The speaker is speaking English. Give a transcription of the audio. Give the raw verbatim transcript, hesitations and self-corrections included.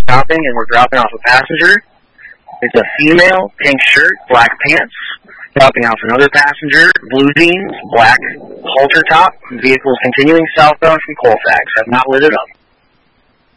stopping, and we're dropping off a passenger. It's a female, pink shirt, black pants, dropping off another passenger, blue jeans, black halter top. Vehicle is continuing southbound from Colfax. I've not lit it up.